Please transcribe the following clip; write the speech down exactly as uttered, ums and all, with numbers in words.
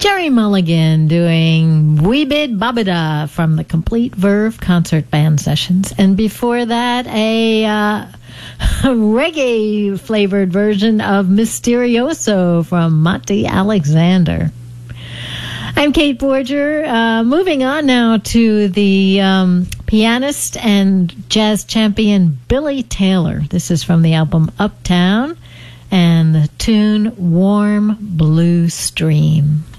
Jerry Mulligan doing Wee Bit Babada from the Complete Verve Concert Band Sessions. And before that, a, uh, a reggae-flavored version of Mysterioso from Monty Alexander. I'm Kate Borger. Uh, moving on now to the um, pianist and jazz champion Billy Taylor. This is from the album Uptown and the tune Warm Blue Stream.